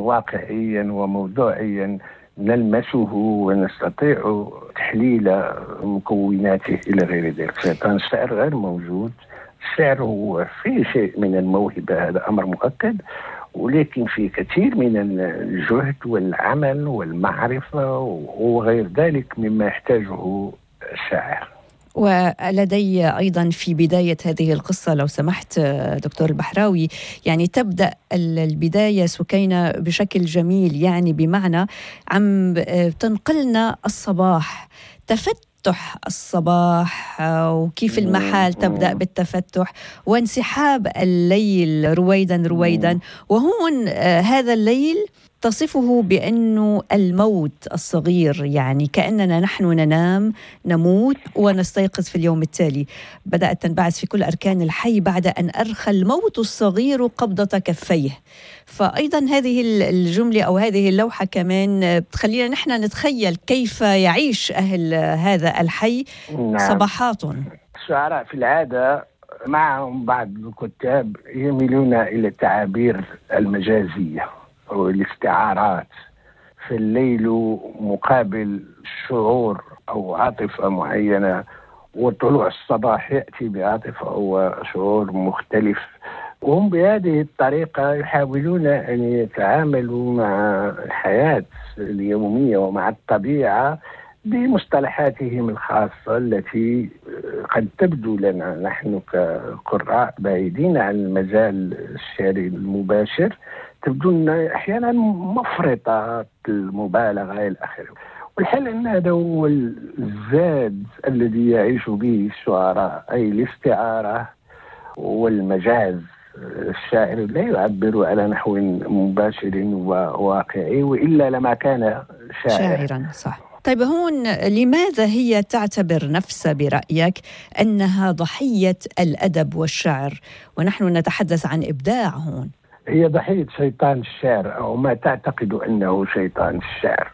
واقعيا وموضوعيا نلمسه ونستطيع تحليل مكوناته إلى غير ذلك. شيطان الشعر غير موجود. الشعر هو فيه شيء من الموهبة، هذا أمر مؤكد، ولكن في كثير من الجهد والعمل والمعرفة وغير ذلك مما يحتاجه الشاعر. ولدي أيضا في بداية هذه القصة لو سمحت دكتور البحراوي، يعني تبدأ البداية سكينة بشكل جميل، يعني بمعنى عم تنقلنا الصباح، تفتح الصباح وكيف المحال تبدأ بالتفتح وانسحاب الليل رويدا رويدا. وهون هذا الليل تصفه بأنه الموت الصغير، يعني كأننا نحن ننام نموت ونستيقظ في اليوم التالي. بدأت تنبعث في كل أركان الحي بعد أن أرخى الموت الصغير قبضة كفيه. فأيضا هذه الجملة أو هذه اللوحة كمان بتخلينا نحن نتخيل كيف يعيش أهل هذا الحي. نعم. صباحات. الشعراء في العادة معهم بعض الكتاب يميلون إلى التعابير المجازية أو الاستعارات. في الليل مقابل شعور أو عاطفة معينة، وطلوع الصباح يأتي بعاطفة أو شعور مختلف. وهم بهذه الطريقة يحاولون أن يتعاملوا مع الحياة اليومية ومع الطبيعة بمصطلحاتهم الخاصة التي قد تبدو لنا نحن كقراء بعيدين عن المجال الشعري المباشر، تبدو لنا أحيانا مفرطة المبالغة إلى آخره. والحل أن هذا هو الزاد الذي يعيش به الشعراء، أي الاستعارة والمجاز. الشاعر لا يعبر على نحو مباشر وواقعي، وإلا لما كان شاعرا. صح. طيب هون لماذا هي تعتبر نفسها برأيك أنها ضحية الأدب والشعر، ونحن نتحدث عن إبداع هون؟ هي ضحية شيطان الشعر، أو ما تعتقد أنه شيطان الشعر،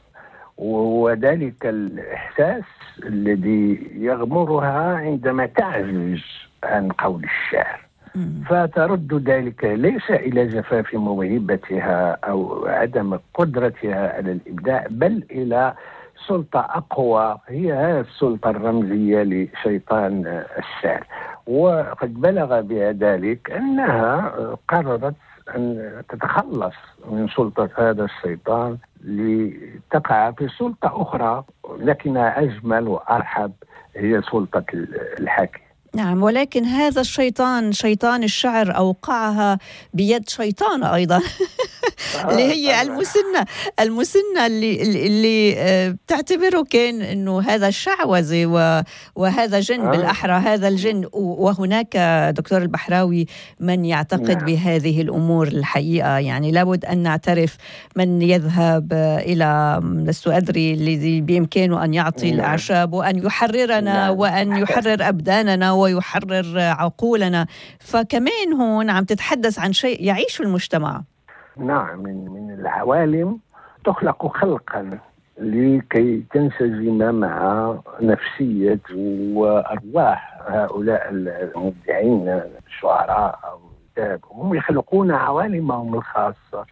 وذلك الإحساس الذي يغمرها عندما تعجز عن قول الشعر. فترد ذلك ليس إلى جفاف موهبتها أو عدم قدرتها على الإبداع، بل إلى سلطة أقوى، هي هذه السلطة الرمزية لشيطان الشعر. وقد بلغ بها ذلك أنها قررت أن تتخلص من سلطة هذا الشيطان لتقع في سلطة أخرى لكنها أجمل وأرحب، هي سلطة الحكي. نعم، ولكن هذا الشيطان شيطان الشعر أوقعها بيد شيطانة أيضا اللي هي المسنة اللي بتعتبره كان أنه هذا الشعوذة وهذا جن بالأحرى، هذا الجن. وهناك دكتور البحراوي من يعتقد بهذه الأمور الحقيقة، يعني لابد أن نعترف. من يذهب إلى لست أدري الذي بإمكانه أن يعطي الأعشاب وأن يحررنا وأن يحرر أبداننا ويحرر عقولنا. فكمان هون عم تتحدث عن شيء يعيش المجتمع. نعم، من العوالم تخلق خلقا لكي تنسجم مع نفسية وأرواح هؤلاء المبدعين الشعراء أو الكتاب. هم يخلقون عوالمهم الخاصة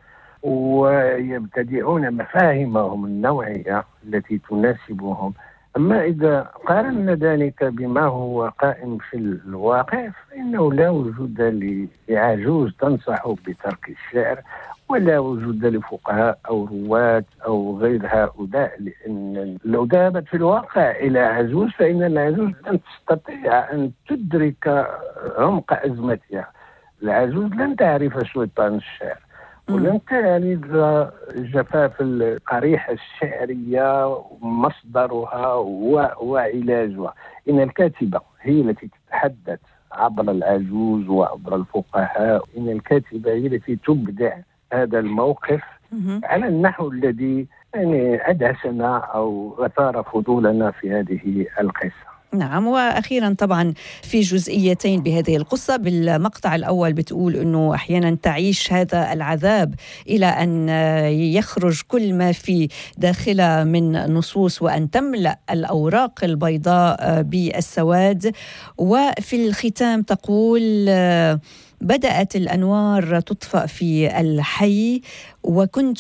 ويبتدعون مفاهيمهم النوعية التي تناسبهم. أما إذا قارنا ذلك بما هو قائم في الواقع فإنه لا وجود لعجوز تنصح بترك الشعر، ولا وجود لفقهاء أو رواة أو غير هؤلاء، لأن لو ذهبت في الواقع إلى عجوز فإن العجوز لن تستطيع أن تدرك عمق أزمتها. العجوز لن تعرف شيطان الشعر ولن تعرف جفاف القريحة الشعرية مصدرها وعلاجها. إن الكاتبة هي التي تتحدث عبر العجوز وعبر الفقهاء. إن الكاتبة هي التي تبدع هذا الموقف على النحو الذي يعني أدهشنا أو أثار فضولنا في هذه القصة. نعم، وأخيرا طبعا في جزئيتين بهذه القصة. بالمقطع الأول بتقول أنه أحيانا تعيش هذا العذاب إلى أن يخرج كل ما في داخلها من نصوص وأن تملأ الأوراق البيضاء بالسواد. وفي الختام تقول بدأت الأنوار تطفأ في الحي وكنت